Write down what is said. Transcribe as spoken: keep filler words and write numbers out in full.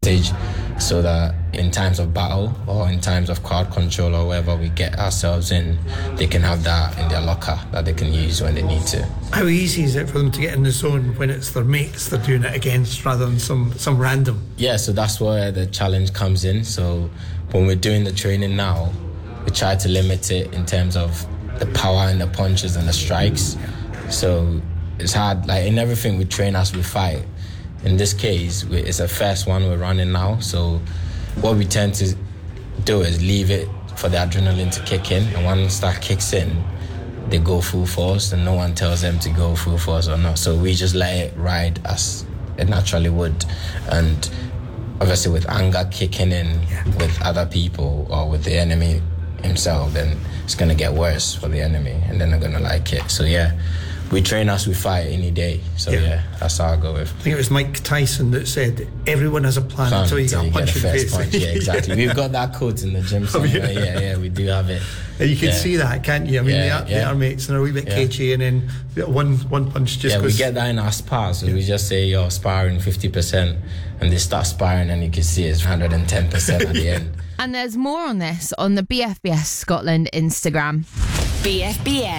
stage, so that in times of battle or in times of crowd control or wherever we get ourselves in, they can have that in their locker that they can use when they need to. How easy is it for them to get in the zone when it's their mates they're doing it against rather than some, some random? Yeah, so that's where the challenge comes in. So when we're doing the training now, we try to limit it in terms of the power and the punches and the strikes. So it's hard, like in everything we train as we fight. In this case, it's the first one we're running now, so what we tend to do is leave it for the adrenaline to kick in, and once that kicks in, they go full force, and no one tells them to go full force or not. So we just let it ride as it naturally would. And obviously with anger kicking in yeah. with other people or with the enemy himself, then it's going to get worse for the enemy, and then they're going to like it. So yeah, we train as we fight any day. So yeah, yeah that's how I go with. I think it was Mike Tyson that said, everyone has a plan, plan until you get a punch in the face. Punch. Yeah, exactly. We've got that quote in the gym somewhere. Oh, yeah. yeah, yeah, we do have it. And you can yeah. see that, can't you? I mean, yeah, the, yeah. the our mates are a wee bit yeah. cagey, and then one one punch just yeah, goes... we get that in our spars. So yeah. we just say, you're sparring fifty percent, and they start sparring, and you can see it's one hundred ten percent at the end. And there's more on this on the B F B S Scotland Instagram. B F B S